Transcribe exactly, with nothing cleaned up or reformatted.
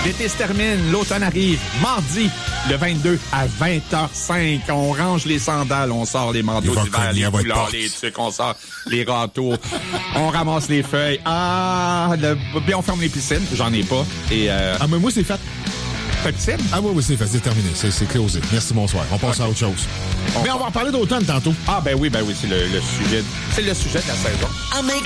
L'été se termine, l'automne arrive. Mardi, le vingt-deux à vingt heures cinq, on range les sandales, on sort les manteaux d'hiver, les foulards, les trucs, on sort les râteaux, on ramasse les feuilles. Ah, le... bien on ferme les piscines, j'en ai pas. Et euh... Ah, mais moi, c'est fait. Pas de piscine? Ah oui, oui, c'est fait, c'est terminé, c'est, c'est closé. Merci, bonsoir. On passe okay. à autre chose. On mais on va en parler d'automne tantôt. Ah ben oui, ben oui, c'est le, le sujet, c'est le sujet de la saison.